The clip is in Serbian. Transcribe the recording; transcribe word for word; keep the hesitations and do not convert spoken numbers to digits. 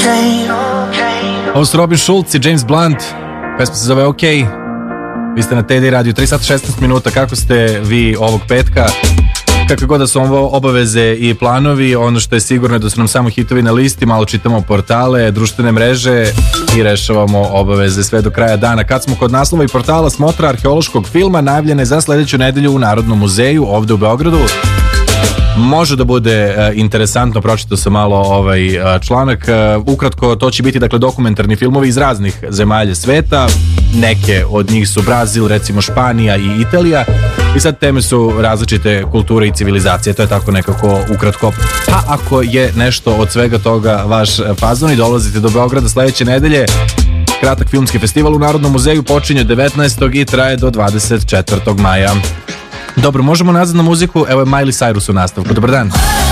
Ovo su Robin Schulz i James Blunt. Pesma se zove OK. Vi ste na T D Radio, tri sata šesnaest minuta. Kako ste vi ovog petka? Kako god da su ovo obaveze i planovi, ono što je sigurno je da su nam samo hitovi na listi, malo čitamo portale, društvene mreže i rešavamo obaveze sve do kraja dana. Kad smo kod naslova i portala, smotra arheološkog filma najavljene za sledeću nedelju u Narodnom muzeju ovde u Beogradu. Može da bude uh, interesantno, pročitao sam malo ovaj uh, članak. Uh, ukratko, to će biti dakle dokumentarni filmovi iz raznih zemalja sveta. Neke od njih su Brazil, recimo Španija i Italija. I sad teme su različite kulture i civilizacije. To je tako nekako ukratko. Pa ako je nešto od svega toga vaš fazon i dolazite do Beograda sledeće nedelje, kratak filmski festival u Narodnom muzeju počinje devetnaestog i traje do dvadeset četvrtog maja. Dobro, možemo nazad na muziku. Evo je Miley Cyrus u nastavku. Dobar dan.